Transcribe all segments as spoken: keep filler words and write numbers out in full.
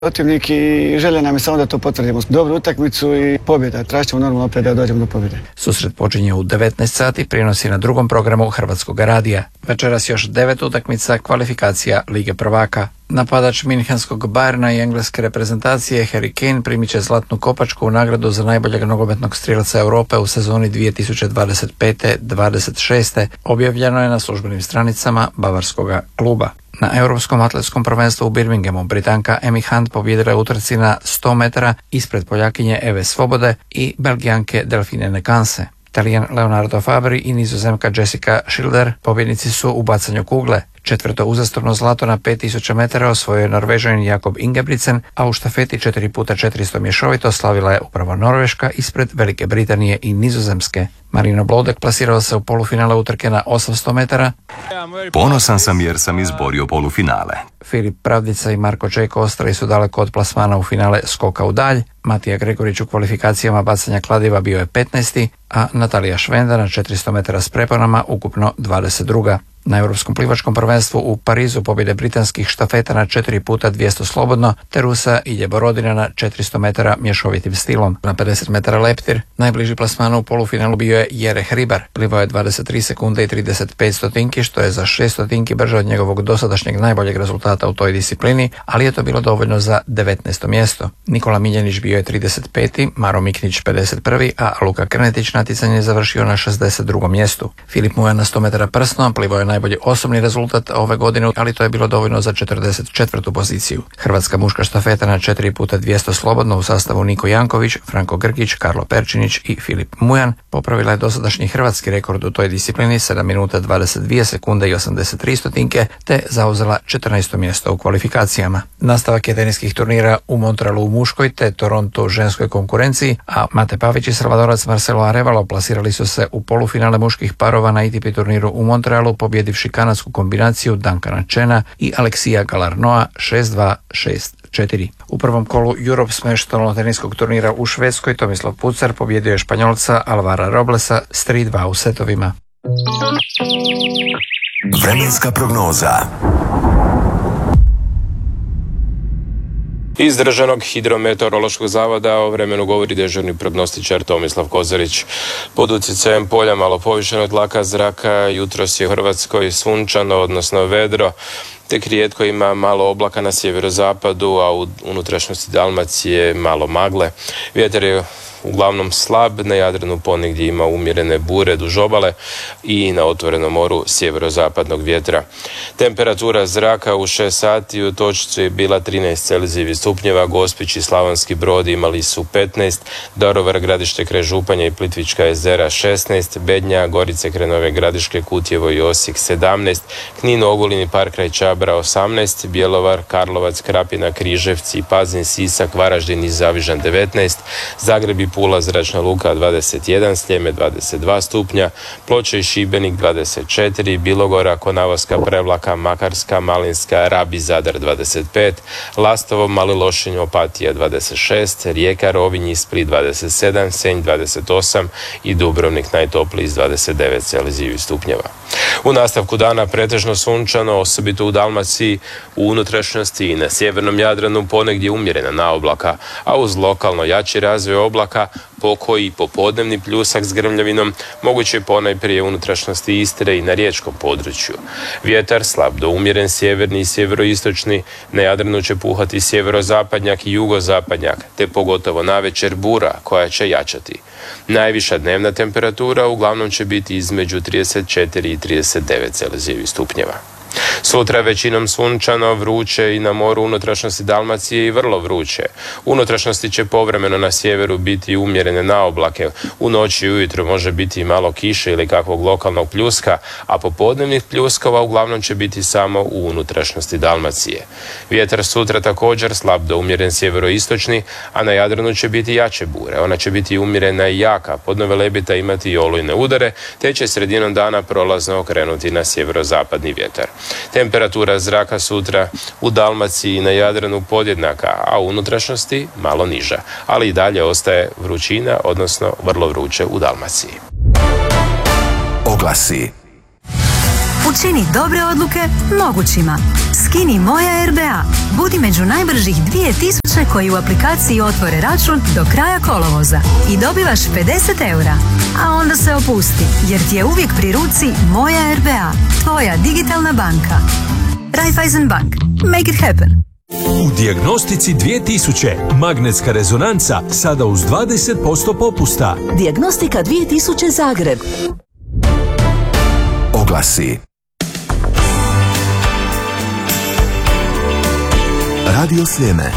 protivnik i želja nam je samo da to potvrdimo. Dobru utakmicu i pobjeda. Tražimo normalno opet da dođemo do pobjede. Susret počinje u devetnaest sati, prinosi na drugom programu Hrvatskog radija. Večeras još devet utakmica kvalifikacija Lige prvaka. Napadač Minhenskog Bayerna i engleske reprezentacije Harry Kane primit će zlatnu kopačku u nagradu za najboljeg nogometnog strijelca Europe u sezoni dvije tisuće dvadeset pete dvadeset šeste. Objavljeno je na službenim stranicama bavarskoga kluba. Na Europskom atletskom prvenstvu u Birminghamu Britanka Amy Hunt pobijedila je utrci na sto metara ispred Poljakinje Eve Svobode i Belgijanke Delfine Nekanse. Talijan Leonardo Fabri i Nizozemka Jessica Schilder pobjednici su u bacanju kugle. Četvrto uzastopno zlato na pet tisuća metara osvojio je Norvežanin Jakob Ingebrigtsen, a u štafeti četiri puta četiristo mješovito slavila je upravo Norveška ispred Velike Britanije i Nizozemske. Marino Blodek plasirao se u polufinale utrke na osamsto metara. Ponosan sam jer sam izborio polufinale. Filip Pravdica i Marko Čeko ostali su daleko od plasmana u finale skoka u dalj. Matija Gregorić u kvalifikacijama bacanja kladiva bio je petnaesti, a Natalija Švenda na četiristo metara s preponama ukupno dvadeset druga. Na Europskom plivačkom prvenstvu u Parizu pobjede britanskih štafeta na četiri puta dvjesto slobodno, te Rusa Ilje Borodina na četiristo metara mješovitim stilom. Na pedeset metara leptir najbliži plasmanu u polufinalu bio je Jere Hribar. Plivao je dvadeset tri sekunde i trideset pet stotinki, što je za šest stotinki brže od njegovog dosadašnjeg najboljeg rezultata u toj disciplini, ali je to bilo dovoljno za devetnaesto mjesto. Nikola Miljenić bio je trideset peti, Maro Miknić pedeset prvi, a Luka Krnetić natjecanje je završio na šezdeset drugom mjestu. Filip Mujan na sto metara prsno plivao je najbolji osobni rezultat ove godine, ali to je bilo dovoljno za četrdeset četvrtu poziciju. Hrvatska muška štafeta na četiri puta dvjesto slobodno u sastavu Niko Janković, Franko Grgić, Karlo Perčinić i Filip Mujan popravila je dosadašnji hrvatski rekord u toj disciplini sedam minuta dvadeset dvije sekunde i osamdeset tri stotinke, te zauzela četrnaesto mjesto u kvalifikacijama. Nastavak je teniskih turnira u Montrealu u muškoj te Toronto ženskoj konkurenciji, a Mate Pavić i Salvadorac Marcelo Arevalo plasirali su se u polufinale muških parova na A T P turniru u Montrealu, pobjedivši kanadsku kombinaciju Duncana Chena i Aleksija Galarnoa šest dva šest četiri. U prvom kolu Europe Smash stolnoteniskog turnira u Švedskoj Tomislav Pucar pobjedio je Španjolca Alvara Roblesa s tri dva u setovima. Vremenska prognoza. Iz Državnog hidrometeorološkog zavoda o vremenu govori dežurni prognostičar Tomislav Kozarić. Pod utjecajem polja malo povišenog tlaka zraka jutros je u Hrvatskoj sunčano, odnosno vedro. Tek rijetko ima malo oblaka na sjeverozapadu, a u unutrašnjosti Dalmacije malo magle. Vjetar je uglavnom slab, na Jadranu ponegdje ima umjerene bure duž obale i na otvorenom moru sjeverozapadnog vjetra. Temperatura zraka u šest sati u Točcu je bila trinaest celzijevih stupnjeva, Gospić i Slavonski Brod imali su petnaest, Daruvar, Gradište kraj Županja i Plitvička jezera šesnaest, Bednja, Gorice kraj Nove Gradiške, Kutjevo i Osijek sedamnaest, Knin, Ogulin i Park kraj Čabra osamnaest, Bjelovar, Karlovac, Krapina, Križevci, Pazin, Sisak, Varaždin i Zavižan devetnaest, Zagreb i Pula, Zračna luka dvadeset jedan, Sljeme dvadeset dva stupnja, Ploče i Šibenik dvadeset četiri, Bilogora, Konavoska, Prevlaka, Makarska, Malinska, Rab i Zadar dvadeset pet, Lastovo, Mali Lošinj, Opatija dvadeset šest, Rijeka, Rovinj i Split dvadeset sedam, Senj dvadeset osam i Dubrovnik najtopliji s dvadeset devet celzijevih stupnjeva. U nastavku dana pretežno sunčano, osobito u Dalmaciji, u unutrašnjosti i na sjevernom Jadranu ponegdje umjerena naoblaka, a uz lokalno jači razvoj oblaka pokoji i popodnevni pljusak s grmljavinom moguće je ponajprije u unutrašnjosti Istre i na riječkom području. Vjetar slab do umjeren sjeverni i sjeveroistočni, na Jadranu će puhati sjeverozapadnjak i jugozapadnjak, te pogotovo navečer bura koja će jačati. Najviša dnevna temperatura uglavnom će biti između trideset četiri i trideset devet celzijevih stupnjeva. Sutra većinom sunčano, vruće i na moru unutrašnjosti Dalmacije i vrlo vruće. U unutrašnjosti će povremeno na sjeveru biti umjerene naoblake. U noći i ujutro može biti malo kiše ili kakvog lokalnog pljuska, a popodnevnih pljuskova uglavnom će biti samo u unutrašnjosti Dalmacije. Vjetar sutra također slab do umjeren sjeveroistočni, a na Jadranu će biti jače bure. Ona će biti umjerena i jaka, pod Velebita imati i olujne udare, te će sredinom dana prolazno okrenuti na sjeverozapadi vjetar. Temperatura zraka sutra u Dalmaciji i na Jadranu podjednaka, a u unutrašnjosti malo niža, ali i dalje ostaje vrućina, odnosno vrlo vruće u Dalmaciji. Oglasi. Učini dobre odluke mogućima. Skini Moja R B A. Budi među najbržih dvije tisuće koji u aplikaciji otvore račun do kraja kolovoza i dobivaš pedeset eura. A onda se opusti, jer ti je uvijek pri ruci Moja R B A, tvoja digitalna banka. Raiffeisen Bank. Make it happen. U Dijagnostici dvije tisuće magnetska rezonanca sada uz dvadeset posto popusta. Dijagnostika dvije tisuće Zagreb. Oglasi. Radio Sljeme.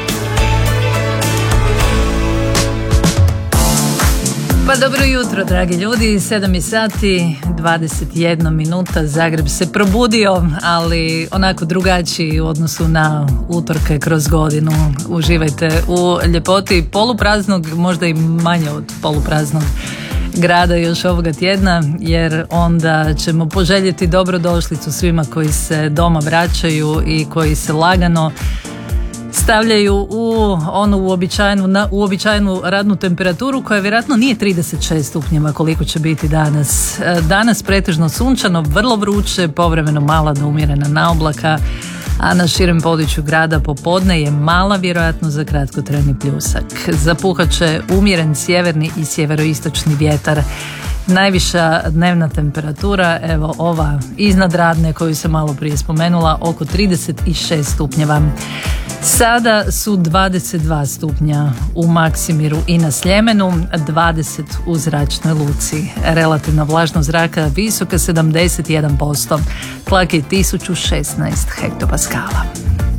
Pa dobro jutro, dragi ljudi, sedam je sati, dvadeset jedna minuta, Zagreb se probudio, ali onako drugačiji u odnosu na utorke kroz godinu. Uživajte u ljepoti polupraznog, možda i manje od polupraznog grada još ovoga tjedna, jer onda ćemo poželjeti dobrodošlicu svima koji se doma vraćaju i koji se lagano stavljaju u onu uobičajenu, na uobičajenu radnu temperaturu koja vjerojatno nije trideset šest stupnjeva koliko će biti danas. Danas pretežno sunčano, vrlo vruće, povremeno mala do umjerena naoblaka, a na širem području grada popodne je mala vjerojatno za kratkotrajni pljusak. Zapuhat će umjeren sjeverni i sjeveroistočni vjetar. Najviša dnevna temperatura, evo ova iznad radne koju sam malo prije spomenula, oko trideset šest stupnjeva. Sada su dvadeset dva stupnja u Maksimiru i na Sljemenu, dvadeset u Zračnoj luci. Relativna vlažnost zraka visoka sedamdeset jedan posto, tlak je tisuću šesnaest hektopaskala.